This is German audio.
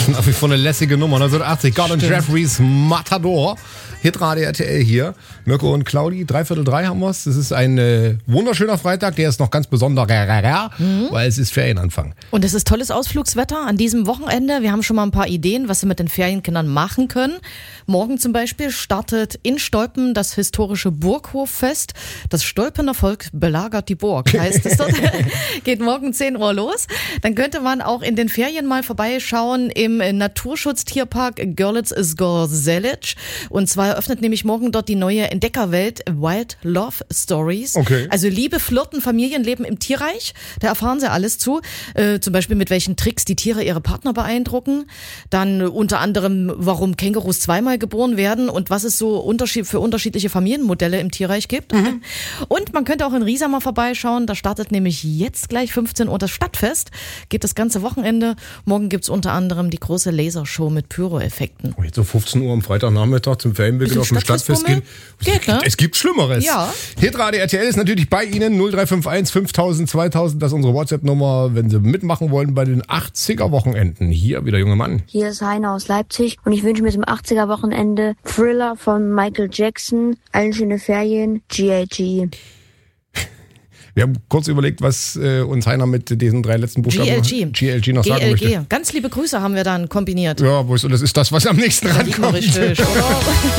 nach wie vor eine lässige Nummer. 1980, Gordon Jeffries, Matador. Hitradio RTL hier. Mirko und Claudi, 2:45 haben wir's. Das ist ein wunderschöner Freitag, der ist noch ganz besonderer, weil es ist Ferienanfang. Und es ist tolles Ausflugswetter an diesem Wochenende. Wir haben schon mal ein paar Ideen, was Sie mit den Ferienkindern machen können. Morgen zum Beispiel startet in Stolpen das historische Burghoffest. Das Stolpener Volk belagert die Burg, heißt es dort. Geht morgen 10 Uhr los. Dann könnte man auch in den Ferien mal vorbeischauen im Naturschutztierpark Görlitz-Gorselic. Und zwar eröffnet nämlich morgen dort die neue Entdeckerwelt Wild Love Stories. Okay. Also Liebe, Flirten, Familienleben im Tierreich. Da erfahren Sie alles zu. Zum Beispiel mit welchen Tricks die Tiere ihre Partner beeindrucken. Dann unter anderem, warum Kängurus zweimal geboren werden und was es so für unterschiedliche Familienmodelle im Tierreich gibt. Und man könnte auch in Riesa mal vorbeischauen. Da startet nämlich jetzt gleich 15 Uhr das Stadtfest. Geht das ganze Wochenende. Morgen gibt's unter anderem die große Lasershow mit Pyroeffekten. Jetzt so 15 Uhr am Freitagnachmittag zum Ferienbeginn auf dem Stadtfest gehen. Geht, ne? Es gibt Schlimmeres. Ja. Hitradio RTL ist natürlich bei Ihnen. 0351 5000 2000. Das ist unsere WhatsApp-Nummer, wenn Sie mitmachen wollen bei den 80er-Wochenenden. Hier wieder junge Mann. Hier ist Heiner aus Leipzig und ich wünsche mir zum 80er-Wochenende Thriller von Michael Jackson, allen schöne Ferien, G.I.G. Wir haben kurz überlegt, was uns Heiner mit diesen 3 letzten Buchstaben GLG noch sagen möchte. Ganz liebe Grüße haben wir dann kombiniert. Ja, das ist das, was am nächsten rankommt. Richtig, oder?